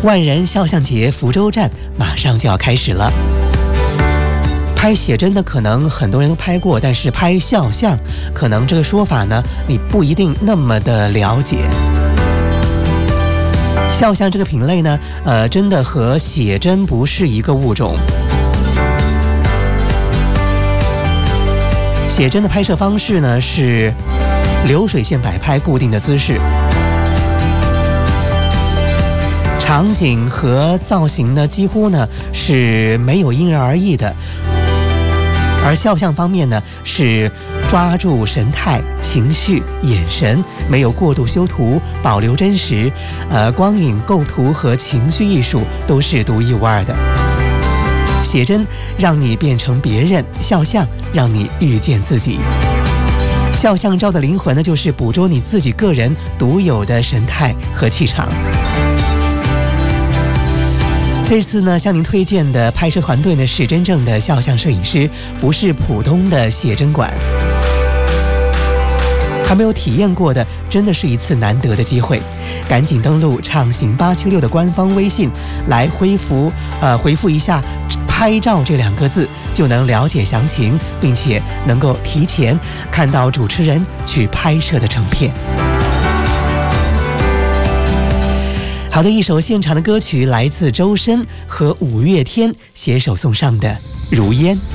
万人肖像节福州站马上就要开始了。拍写真的可能很多人都拍过，但是拍肖像，可能这个说法呢，你不一定那么的了解。肖像这个品类呢，真的和写真不是一个物种。写真的拍摄方式呢是流水线摆拍固定的姿势，场景和造型呢几乎呢是没有因人而异的。而肖像方面呢，是抓住神态、情绪、眼神，没有过度修图，保留真实。光影、构图和情绪艺术都是独一无二的。写真让你变成别人，肖像让你遇见自己。肖像照的灵魂呢，就是捕捉你自己个人独有的神态和气场。这次呢，向您推荐的拍摄团队呢是真正的肖像摄影师，不是普通的写真馆。还没有体验过的，真的是一次难得的机会。赶紧登录畅行876的官方微信，来回复一下“拍照”这2个字，就能了解详情，并且能够提前看到主持人去拍摄的成片。好的，一首现场的歌曲来自周深和五月天携手送上的《如烟》。